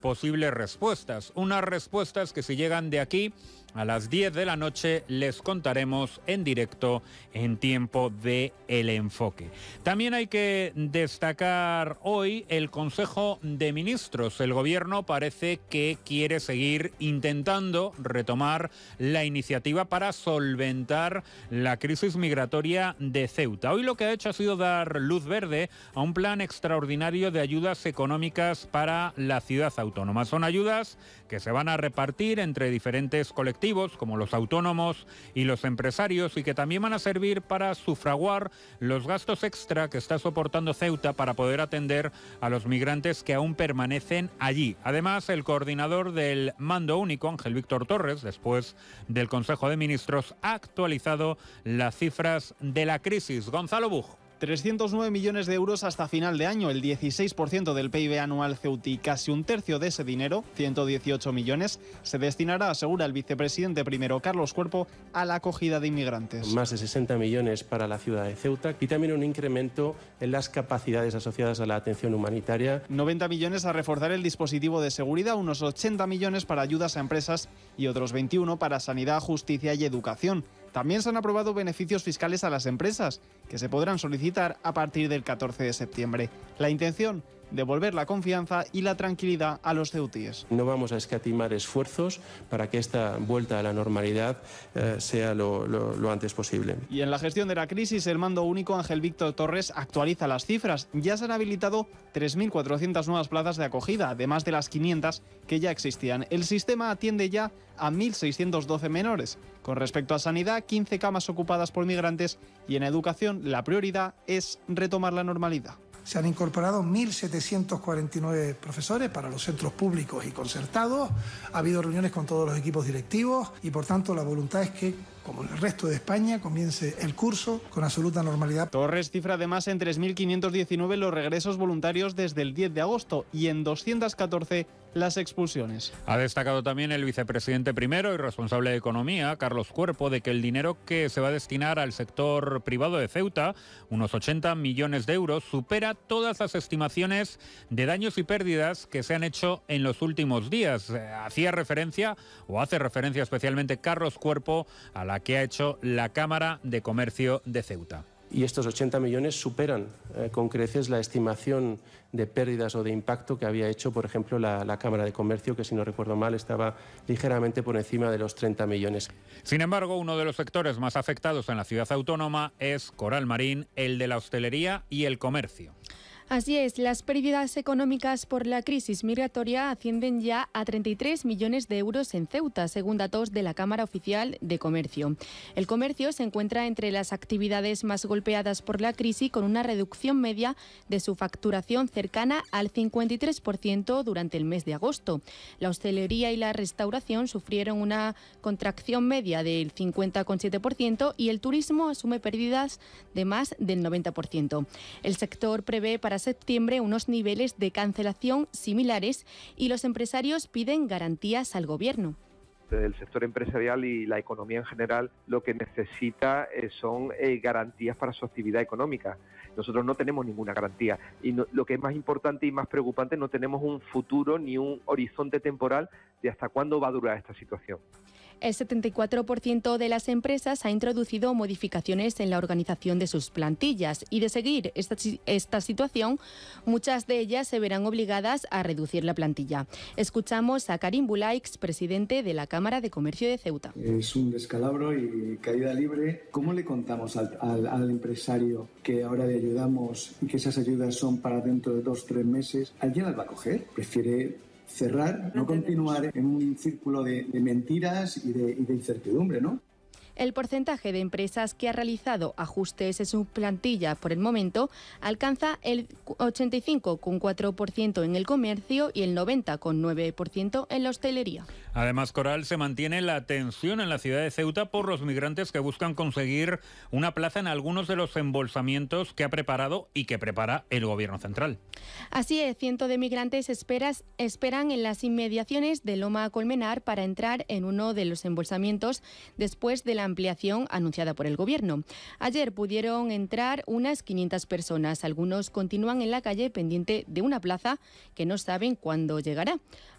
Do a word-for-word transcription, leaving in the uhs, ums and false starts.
posibles respuestas. Unas respuestas que, si llegan de aquí a las diez de la noche, les contaremos en directo en Tiempo de El Enfoque. También hay que destacar hoy el Consejo de Ministros. El Gobierno parece que quiere seguir intentando retomar la iniciativa para solventar la crisis migratoria de Ceuta. Hoy lo que ha hecho ha sido dar luz verde a un plan extraordinario de ayudas económicas para la ciudad autónoma. Son ayudas que se van a repartir entre diferentes colectivos, como los autónomos y los empresarios, y que también van a servir para sufraguar los gastos extra que está soportando Ceuta para poder atender a los migrantes que aún permanecen allí. Además, el coordinador del Mando Único, Ángel Víctor Torres, después del Consejo de Ministros, ha actualizado las cifras de la crisis. Gonzalo Buj. trescientos nueve millones de euros hasta final de año, el dieciséis por ciento del P I B anual ceutí. Casi un tercio de ese dinero, ciento dieciocho millones, se destinará, asegura el vicepresidente primero, Carlos Cuerpo, a la acogida de inmigrantes. Más de sesenta millones para la ciudad de Ceuta y también un incremento en las capacidades asociadas a la atención humanitaria. noventa millones a reforzar el dispositivo de seguridad, unos ochenta millones para ayudas a empresas y otros veintiuno para sanidad, justicia y educación. También se han aprobado beneficios fiscales a las empresas, que se podrán solicitar a partir del catorce de septiembre. La intención, devolver la confianza y la tranquilidad a los ceutíes. No vamos a escatimar esfuerzos para que esta vuelta a la normalidad eh, sea lo, lo, lo antes posible. Y en la gestión de la crisis, el Mando Único, Ángel Víctor Torres, actualiza las cifras. Ya se han habilitado tres mil cuatrocientas nuevas plazas de acogida, además de las quinientas que ya existían. El sistema atiende ya a mil seiscientos doce menores. Con respecto a sanidad, quince camas ocupadas por migrantes, y en educación la prioridad es retomar la normalidad. Se han incorporado mil setecientos cuarenta y nueve profesores para los centros públicos y concertados. Ha habido reuniones con todos los equipos directivos y, por tanto, la voluntad es que, como en el resto de España, comience el curso con absoluta normalidad. Torres cifra además en tres mil quinientos diecinueve los regresos voluntarios desde el diez de agosto y en doscientos catorce las expulsiones. Ha destacado también el vicepresidente primero y responsable de Economía, Carlos Cuerpo, de que el dinero que se va a destinar al sector privado de Ceuta, unos ochenta millones de euros, supera todas las estimaciones de daños y pérdidas que se han hecho en los últimos días. Hacía referencia, o hace referencia especialmente Carlos Cuerpo, a la que ha hecho la Cámara de Comercio de Ceuta. Y estos ochenta millones superan eh, con creces la estimación de pérdidas o de impacto que había hecho, por ejemplo, la, la Cámara de Comercio, que, si no recuerdo mal, estaba ligeramente por encima de los treinta millones. Sin embargo, uno de los sectores más afectados en la ciudad autónoma es Coral Marín, el de la hostelería y el comercio. Así es, las pérdidas económicas por la crisis migratoria ascienden ya a treinta y tres millones de euros en Ceuta, según datos de la Cámara Oficial de Comercio. El comercio se encuentra entre las actividades más golpeadas por la crisis, con una reducción media de su facturación cercana al cincuenta y tres por ciento durante el mes de agosto. La hostelería y la restauración sufrieron una contracción media del cincuenta coma siete por ciento y el turismo asume pérdidas de más del noventa por ciento. El sector prevé para septiembre unos niveles de cancelación similares y los empresarios piden garantías al Gobierno. El sector empresarial y la economía en general lo que necesita eh, son eh, garantías para su actividad económica. Nosotros no tenemos ninguna garantía y no, lo que es más importante y más preocupante, no tenemos un futuro ni un horizonte temporal de hasta cuándo va a durar esta situación. El setenta y cuatro por ciento de las empresas ha introducido modificaciones en la organización de sus plantillas y, de seguir esta, esta situación, muchas de ellas se verán obligadas a reducir la plantilla. Escuchamos a Karim Bulaix, presidente de la Cámara de Comercio de Ceuta. Es un descalabro y caída libre. ¿Cómo le contamos al, al, al empresario que ahora le ayudamos y que esas ayudas son para dentro de dos o tres meses? ¿Alguien las va a coger? Prefiere cerrar, no continuar en un círculo de, de mentiras y de, y de incertidumbre, ¿no? El porcentaje de empresas que ha realizado ajustes en su plantilla por el momento alcanza el ochenta y cinco coma cuatro por ciento en el comercio y el noventa coma nueve por ciento en la hostelería. Además, Coral, se mantiene la tensión en la ciudad de Ceuta por los migrantes que buscan conseguir una plaza en algunos de los embolsamientos que ha preparado y que prepara el Gobierno central. Así es, cientos de migrantes esperas, esperan en las inmediaciones de Loma Colmenar para entrar en uno de los embolsamientos después de la ampliación anunciada por el Gobierno. Ayer pudieron entrar unas quinientas personas. Algunos continúan en la calle pendiente de una plaza que no saben cuándo llegará.